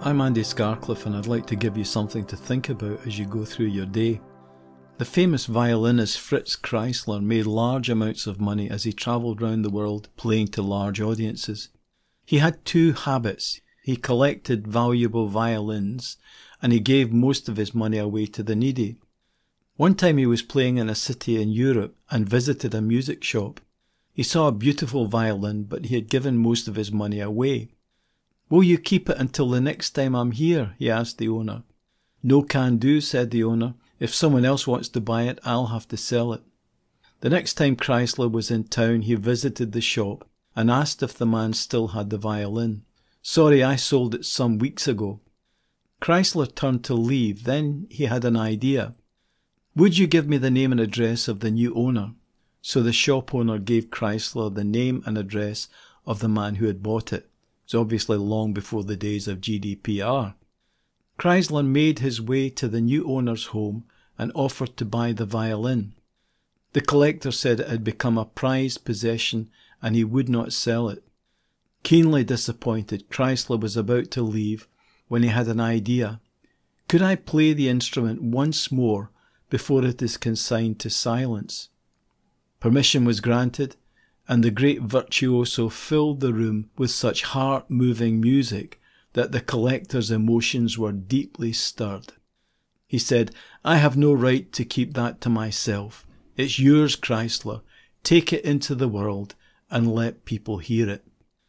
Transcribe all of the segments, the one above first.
I'm Andy Scarcliffe, and I'd like to give you something to think about as you go through your day. The famous violinist Fritz Kreisler made large amounts of money as he travelled around the world playing to large audiences. He had two habits. He collected valuable violins, and he gave most of his money away to the needy. One time he was playing in a city in Europe and visited a music shop. He saw a beautiful violin, but he had given most of his money away. "Will you keep it until the next time I'm here?" he asked the owner. "No can do," said the owner. "If someone else wants to buy it, I'll have to sell it." The next time Kreisler was in town, he visited the shop and asked if the man still had the violin. "Sorry, I sold it some weeks ago." Kreisler turned to leave. Then he had an idea. "Would you give me the name and address of the new owner?" So the shop owner gave Kreisler the name and address of the man who had bought it. It's obviously long before the days of GDPR. Kreisler made his way to the new owner's home and offered to buy the violin. The collector said it had become a prized possession and he would not sell it. Keenly disappointed, Kreisler was about to leave when he had an idea. "Could I play the instrument once more before it is consigned to silence?" Permission was granted, and the great virtuoso filled the room with such heart-moving music that the collector's emotions were deeply stirred. He said, "I have no right to keep that to myself. It's yours, Kreisler. Take it into the world and let people hear it."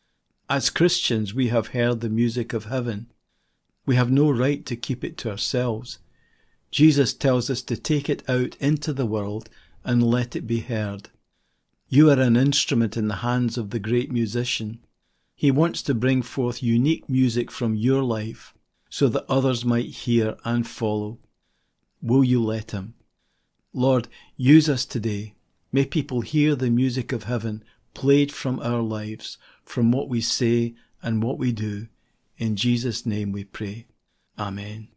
As Christians, we have heard the music of heaven. We have no right to keep it to ourselves. Jesus tells us to take it out into the world and let it be heard. You are an instrument in the hands of the great musician. He wants to bring forth unique music from your life so that others might hear and follow. Will you let him? Lord, use us today. May people hear the music of heaven played from our lives, from what we say and what we do. In Jesus' name we pray. Amen.